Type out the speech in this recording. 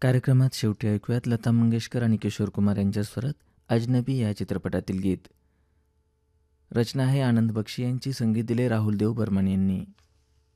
कार्यक्रमात शेवटी ऐकूयात लता मंगेशकर आणि किशोर कुमार यांच्या स्वरात अजनबी या चित्रपटातील गीत. रचना आहे आनंद बक्षी यांची, संगीत दिले राहुल देव बर्मन यांनी.